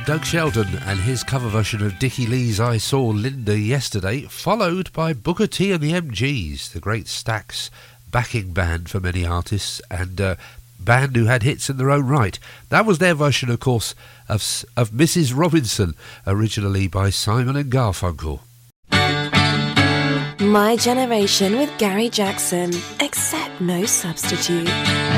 Doug Sheldon and his cover version of Dickie Lee's I Saw Linda Yesterday, followed by Booker T and the MGs, the great Stax backing band for many artists and band who had hits in their own right. That was their version, of course, of Mrs. Robinson, originally by Simon and Garfunkel. My Generation with Gary Jackson, except no substitute.